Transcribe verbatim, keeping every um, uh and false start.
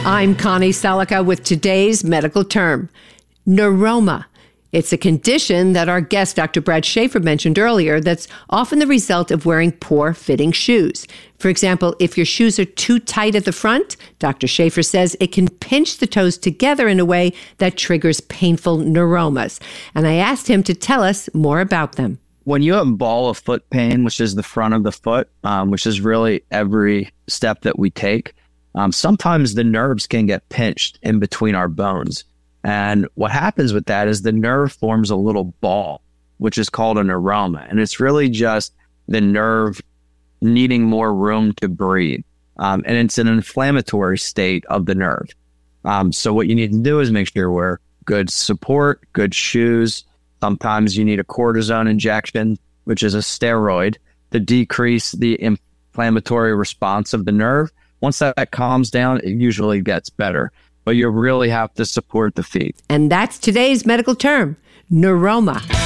I'm Connie Selica with today's medical term, neuroma. It's a condition that our guest, Doctor Brad Schaefer, mentioned earlier that's often the result of wearing poor-fitting shoes. For example, if your shoes are too tight at the front, Doctor Schaefer says it can pinch the toes together in a way that triggers painful neuromas. And I asked him to tell us more about them. When you have ball of foot pain, which is the front of the foot, um, which is really every step that we take, um, sometimes the nerves can get pinched in between our bones. And what happens with that is the nerve forms a little ball, which is called a neuroma. And it's really just the nerve needing more room to breathe. Um, and it's an inflammatory state of the nerve. Um, so what you need to do is make sure you wear good support, good shoes. Sometimes you need a cortisone injection, which is a steroid, to decrease the inflammatory response of the nerve. Once that, that calms down, it usually gets better. But you really have to support the feet. And that's today's medical term, neuroma.